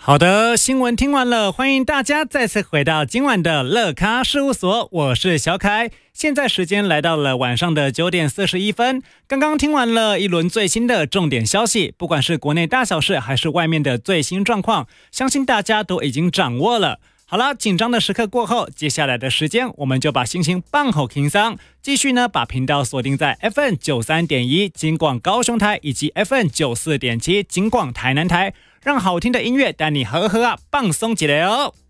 好的，新闻听完了，欢迎大家再次回到今晚的乐咖事务所，我是小凯。现在时间来到了晚上的9点41分，刚刚听完了一轮最新的重点消息，不管是国内大小事还是外面的最新状况，相信大家都已经掌握了。好了，紧张的时刻过后，接下来的时间我们就把心情放好轻松，继续呢把频道锁定在 FM 93.1金广高雄台以及 FM 94.7金广台南台，让好听的音乐带你呵呵啊放松起来哦。